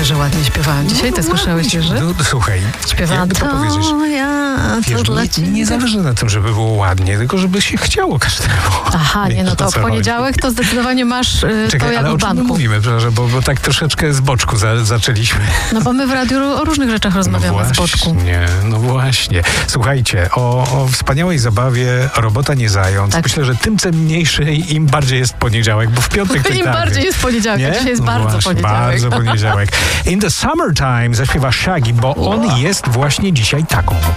Ale że ładnie śpiewałem dzisiaj, ty słyszałeś, Jerzy? No, słuchaj, Śpiewałam jakby to powiedzieć. Nie zależy na tym, żeby było ładnie, tylko żeby się chciało każdemu. Aha, nie, no to w poniedziałek to zdecydowanie masz Czekaj, to jak ale w o czym my banku. mówimy, przepraszam, bo tak troszeczkę z boczku zaczęliśmy. No bo my w radiu o różnych rzeczach rozmawiamy z boczku. No właśnie. Słuchajcie, o wspaniałej zabawie Robota nie zając. Tak. Myślę, że tym cenniejszy im bardziej jest poniedziałek, bo w piątek to i Im tak. bardziej jest poniedziałek, Nie? dzisiaj jest No bardzo właśnie, poniedziałek. Bardzo poniedziałek. In the Summertime zaśpiewa Shaggy, bo on jest właśnie dzisiaj taką.